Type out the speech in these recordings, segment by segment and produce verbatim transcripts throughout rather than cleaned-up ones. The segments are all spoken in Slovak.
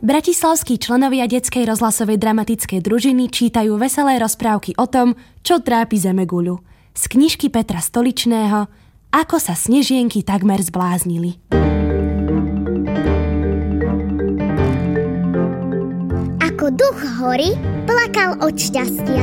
Bratislavskí členovia detskej rozhlasovej dramatickej družiny čítajú veselé rozprávky o tom, čo trápi zemeguľu. Z knižky Petra Stoličného Ako sa snežienky takmer zbláznili. Ako duch hory plakal od šťastia.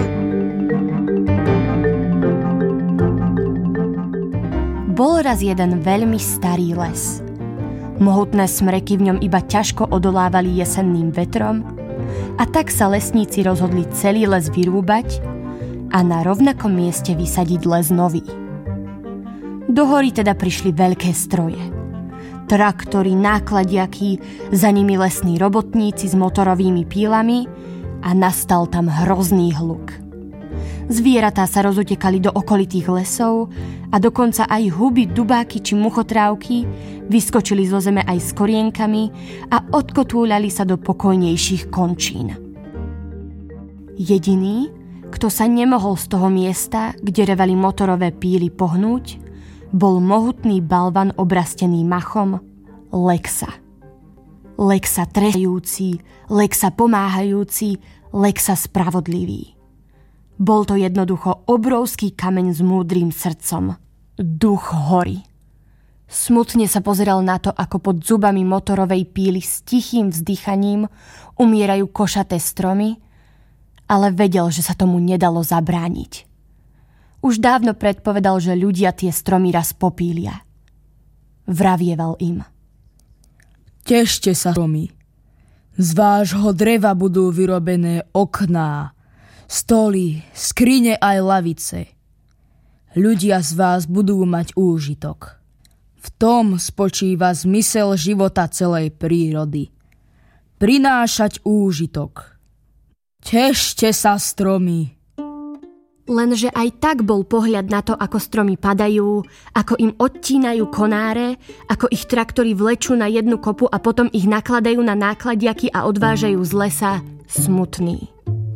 Bol raz jeden veľmi starý les. Mohutné smreky v ňom iba ťažko odolávali jesenným vetrom a tak sa lesníci rozhodli celý les vyrúbať a na rovnakom mieste vysadiť les nový. Do hory teda prišli veľké stroje. Traktory, nákladiaky, za nimi lesní robotníci s motorovými pílami a nastal tam hrozný hluk. Zvieratá sa rozutekali do okolitých lesov a dokonca aj huby, dubáky či muchotrávky vyskočili zo zeme aj s korienkami a odkotúľali sa do pokojnejších končín. Jediný, kto sa nemohol z toho miesta, kde revali motorové píly, pohnúť, bol mohutný balvan obrastený machom Lexa. Lexa trestujúci, Lexa pomáhajúci, Lexa spravodlivý. Bol to jednoducho obrovský kameň s múdrym srdcom. Duch hory. Smutne sa pozeral na to, ako pod zubami motorovej píly s tichým vzdychaním umierajú košaté stromy, ale vedel, že sa tomu nedalo zabrániť. Už dávno predpovedal, že ľudia tie stromy raz popília. Vravieval im. Tešte sa, stromy. Z vášho dreva budú vyrobené okná, stoly, skrine aj lavice. Ľudia z vás budú mať úžitok. V tom spočíva zmysel života celej prírody. Prinášať úžitok. Tešte sa, stromy. Lenže aj tak bol pohľad na to, ako stromy padajú, ako im odtínajú konáre, ako ich traktory vlečú na jednu kopu a potom ich nakladajú na nákladiaky a odvážajú z lesa, smutný.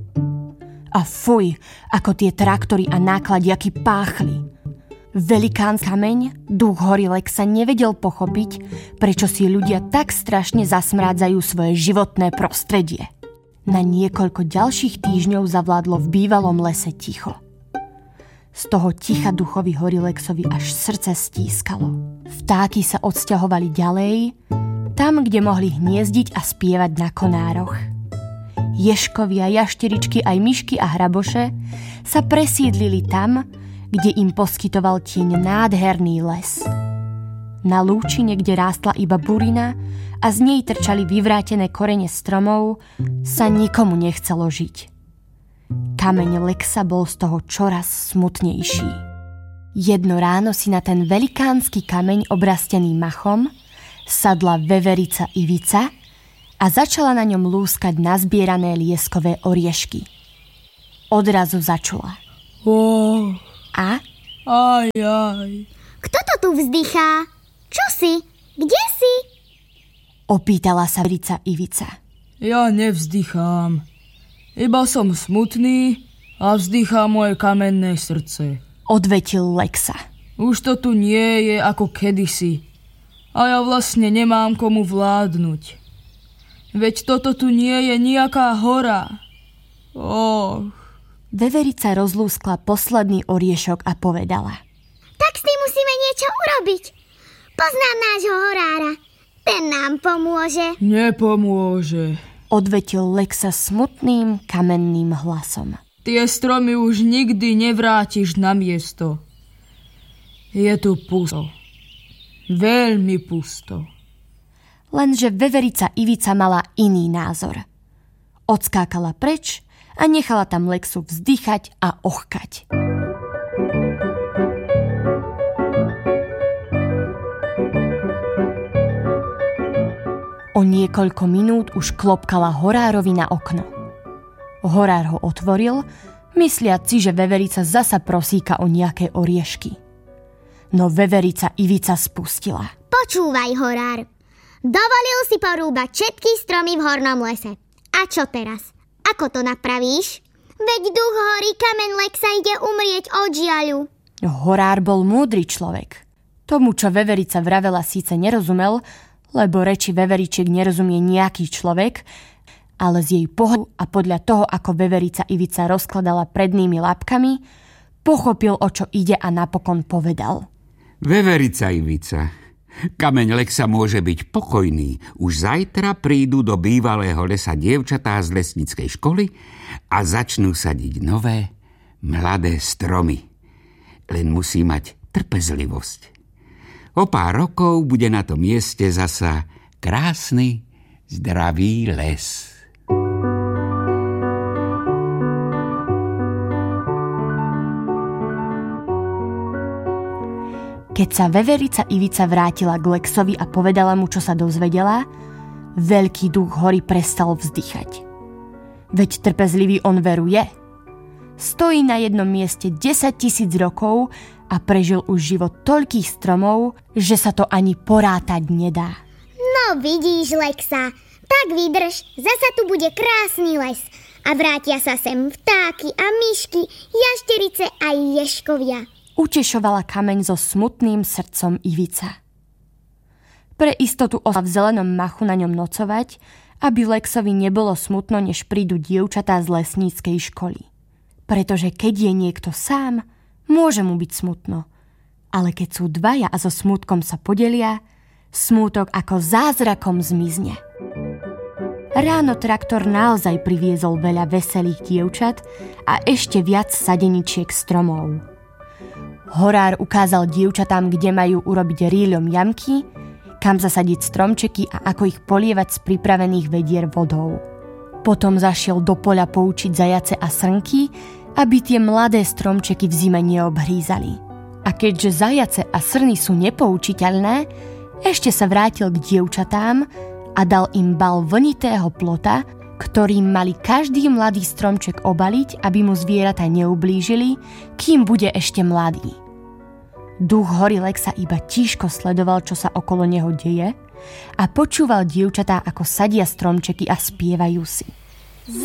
A fuj, ako tie traktory a nákladiaky páchli. Velikán kameň, duch hory Lexa, nevedel pochopiť, prečo si ľudia tak strašne zasmrádzajú svoje životné prostredie. Na niekoľko ďalších týždňov zavládlo v bývalom lese ticho. Z toho ticha duchovi hory Lexovi až srdce stískalo. Vtáky sa odsťahovali ďalej, tam, kde mohli hniezdiť a spievať na konároch. Ježkovia, jašteričky, aj myšky a hraboše sa presídlili tam, kde im poskytoval tieň nádherný les. Na lúčine, kde rástla iba burina a z nej trčali vyvrátené korene stromov, sa nikomu nechcelo žiť. Kameň Lexa bol z toho čoraz smutnejší. Jedno ráno si na ten velikánsky kameň obrastený machom sadla veverica Ivica a začala na ňom lúskať nazbierané lieskové oriešky. Odrazu začula. Oh. A? Aj, aj. Kto to tu vzdychá? Čo si? Kde si? Opýtala sa veverica Ivica. Ja nevzdychám. Iba som smutný a vzdychá moje kamenné srdce. Odvetil Lexa. Už to tu nie je ako kedysi. A ja vlastne nemám komu vládnuť. Veď toto tu nie je nejaká hora. Och. Veverica rozlúskla posledný oriešok a povedala. Tak s tým musíme niečo urobiť. Poznám nášho horára. Ten nám pomôže. Nepomôže. Odvetil Lexa smutným, kamenným hlasom. Tie stromy už nikdy nevrátiš na miesto. Je tu pusto. Veľmi pusto. Lenže veverica Ivica mala iný názor. Odskákala preč a nechala tam Lexu vzdychať a ochkať. O niekoľko minút už klopkala horárovi na okno. Horár ho otvoril, mysliac si, že veverica zasa prosíka o nejaké oriešky. No veverica Ivica spustila. Počúvaj, horár. Dovolil si porúbať všetky stromy v hornom lese. A čo teraz? Ako to napravíš? Veď duch hory kameň Lexa ide umrieť od žiaľu. Horár bol múdry človek. Tomu, čo veverica vravela, síce nerozumel, lebo reči veveričiek nerozumie nejaký človek, ale z jej pohľadu a podľa toho, ako veverica Ivica rozkladala prednými labkami, pochopil, o čo ide a napokon povedal. Veverica Ivica, kameň Lexa môže byť pokojný. Už zajtra prídu do bývalého lesa dievčatá z lesníckej školy a začnú sadiť nové, mladé stromy. Len musí mať trpezlivosť. O pár rokov bude na tom mieste zasa krásny, zdravý les. Keď sa veverica Ivica vrátila k Lexovi a povedala mu, čo sa dozvedela, veľký duch hory prestal vzdychať. Veď trpezlivý on veru je. Stojí na jednom mieste desaťtisíc rokov a prežil už život toľkých stromov, že sa to ani porátať nedá. No vidíš, Lexa, tak vydrž, zasa tu bude krásny les a vrátia sa sem vtáky a myšky, jašterice a ježkovia. Utešovala kameň so smutným srdcom Ivica. Pre istotu ostal v zelenom machu na ňom nocovať, aby Lexovi nebolo smutno, než prídu dievčatá z lesníckej školy. Pretože keď je niekto sám, môže mu byť smutno. Ale keď sú dvaja a so smútkom sa podelia, smútok ako zázrakom zmizne. Ráno traktor naozaj priviezol veľa veselých dievčat a ešte viac sadeničiek stromov. Horár ukázal dievčatám, kde majú urobiť rýľom jamky, kam zasadiť stromčeky a ako ich polievať z pripravených vedier vodou. Potom zašiel do poľa poučiť zajace a srnky, aby tie mladé stromčeky v zime neobhrízali. A keďže zajace a srny sú nepoučiteľné, ešte sa vrátil k dievčatám a dal im bal vlnitého plota, ktorým mali každý mladý stromček obaliť, aby mu zvieratá neublížili, kým bude ešte mladý. Duch hory Lexa iba tížko sledoval, čo sa okolo neho deje a počúval dievčatá, ako sadia stromčeky a spievajú si.